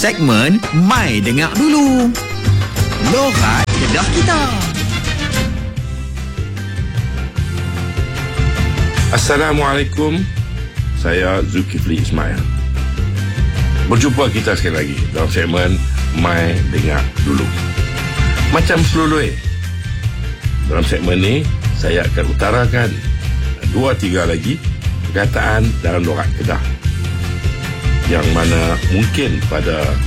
segmen Mai Dengar Dulu. Loghat Kedah Kita. Assalamualaikum. Saya Zulkifli Ismail. Berjumpa kita sekali lagi dalam segmen Mai Dengar Dulu. Macam selalu dalam segmen ni, saya akan utarakan 2-3 lagi perkataan dalam loghat Kedah yang mana mungkin pada